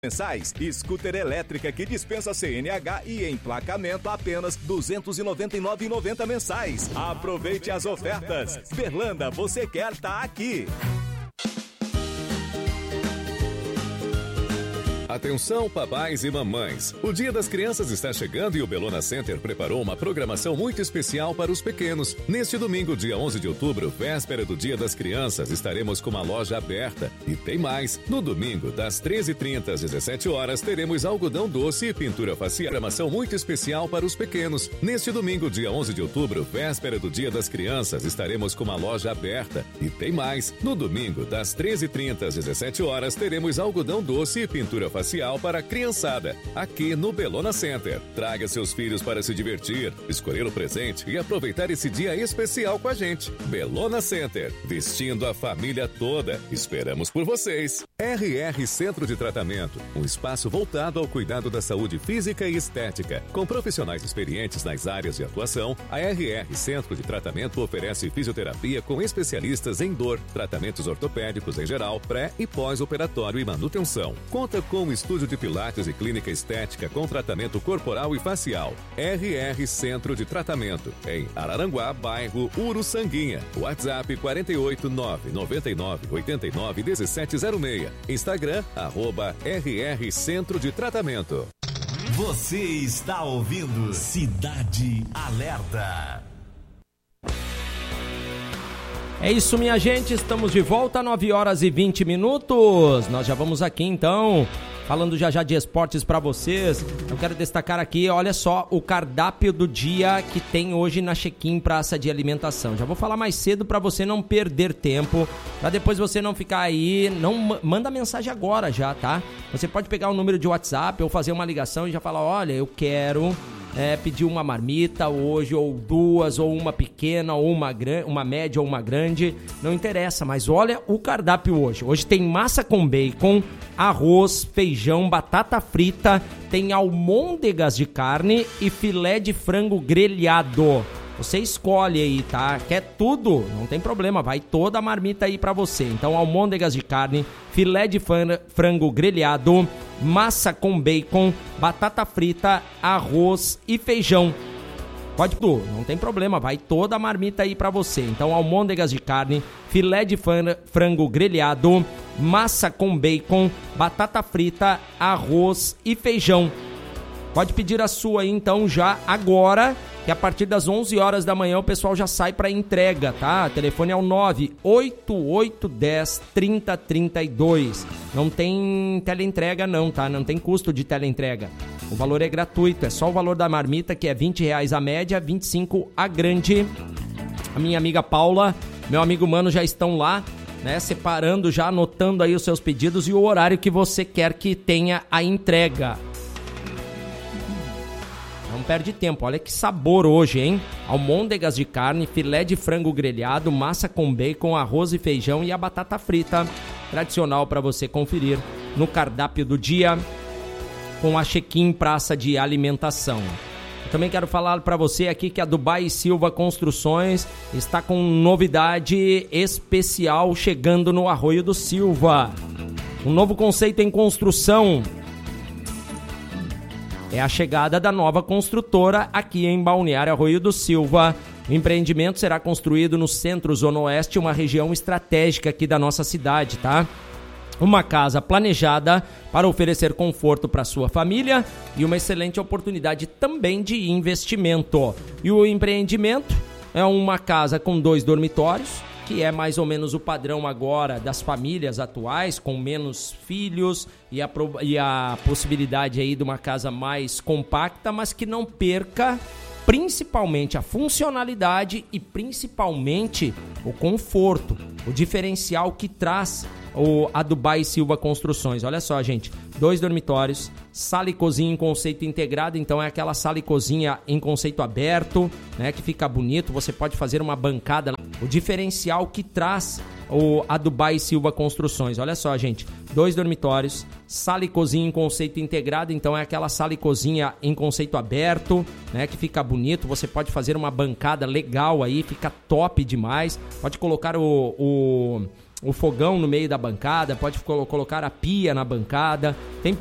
mensais, scooter elétrica que dispensa CNH e emplacamento a apenas R$ 299,90 mensais. Aproveite as ofertas. Berlanda, você quer tá aqui. Atenção, papais e mamães. O Dia das Crianças está chegando e o Bellona Center preparou uma programação muito especial para os pequenos. Neste domingo, dia 11 de outubro, véspera do Dia das Crianças, estaremos com uma loja aberta. E tem mais. No domingo, das 13h30 às 17 horas, teremos algodão doce e pintura facial. Programação muito especial para os pequenos. Neste domingo, dia 11 de outubro, véspera do Dia das Crianças, estaremos com uma loja aberta. E tem mais. No domingo, das 13h30 às 17 horas, teremos algodão doce e pintura facial para a criançada, aqui no Bellona Center. Traga seus filhos para se divertir, escolher o presente e aproveitar esse dia especial com a gente. Bellona Center, vestindo a família toda. Esperamos por vocês. RR Centro de Tratamento, um espaço voltado ao cuidado da saúde física e estética. Com profissionais experientes nas áreas de atuação, a RR Centro de Tratamento oferece fisioterapia com especialistas em dor, tratamentos ortopédicos em geral, pré e pós-operatório e manutenção. Conta com estúdio de pilates e clínica estética com tratamento corporal e facial. RR Centro de Tratamento, em Araranguá, bairro Uruçanguinha. WhatsApp 489-99-89-1706. Instagram, @RR Centro de Tratamento. Você está ouvindo Cidade Alerta. É isso, minha gente, estamos de volta, 9 horas e 20 minutos. Nós já vamos aqui, então, falando já de esportes para vocês. Eu quero destacar aqui, olha só, o cardápio do dia que tem hoje na Check-in Praça de Alimentação. Já vou falar mais cedo para você não perder tempo, para depois você não ficar aí, não manda mensagem agora já, tá? Você pode pegar o número de WhatsApp ou fazer uma ligação e já falar, olha, eu quero... pedir uma marmita hoje, ou duas, ou uma pequena, ou uma média, ou uma grande, não interessa, mas olha o cardápio hoje. Hoje tem massa com bacon, arroz, feijão, batata frita, tem almôndegas de carne e filé de frango grelhado. Você escolhe aí, tá? Quer tudo? Não tem problema, vai toda a marmita aí pra você. Então, almôndegas de carne, filé de frango grelhado, massa com bacon, batata frita, arroz e feijão. Pode tudo, não tem problema, vai toda a marmita aí pra você. Então, almôndegas de carne, filé de frango grelhado, massa com bacon, batata frita, arroz e feijão. Pode pedir a sua aí, então, já agora, que a partir das 11 horas da manhã o pessoal já sai para entrega, tá? O telefone é o 98810-3032. Não tem teleentrega não, tá? Não tem custo de teleentrega. O valor é gratuito, é só o valor da marmita, que é R$20 a média, 25 a grande. A minha amiga Paula, meu amigo Mano já estão lá, né? Separando, já anotando aí os seus pedidos e o horário que você quer que tenha a entrega. Não perde tempo, olha que sabor hoje, hein? Almôndegas de carne, filé de frango grelhado, massa com bacon, arroz e feijão e a batata frita. Tradicional para você conferir no cardápio do dia com a Check-in Praça de Alimentação. Eu também quero falar para você aqui que a Dubai Silva Construções está com novidade especial chegando no Arroio do Silva. Um novo conceito em construção. É a chegada da nova construtora aqui em Balneário Arroio do Silva. O empreendimento será construído no centro Zona Oeste, uma região estratégica aqui da nossa cidade, tá? Uma casa planejada para oferecer conforto para sua família e uma excelente oportunidade também de investimento. E o empreendimento é uma casa com 2 dormitórios, que é mais ou menos o padrão agora das famílias atuais, com menos filhos e a possibilidade aí de uma casa mais compacta, mas que não perca principalmente a funcionalidade e principalmente o conforto, o diferencial que traz a Dubai Silva Construções. Olha só, gente, 2 dormitórios, sala e cozinha em conceito integrado, então é aquela sala e cozinha em conceito aberto, né, que fica bonito, você pode fazer uma bancada. O diferencial que traz a Dubai Silva Construções. Olha só, gente, 2 dormitórios, sala e cozinha em conceito integrado, então é aquela sala e cozinha em conceito aberto, né, que fica bonito, você pode fazer uma bancada legal aí, fica top demais, pode colocar o fogão no meio da bancada, pode colocar a pia na bancada, tem